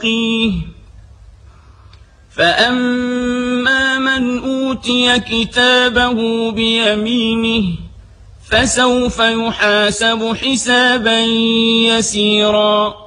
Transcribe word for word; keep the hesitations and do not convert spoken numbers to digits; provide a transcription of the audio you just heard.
يتقيه فأما من أوتي كتابه بيمينه فسوف يحاسب حسابا يسيرا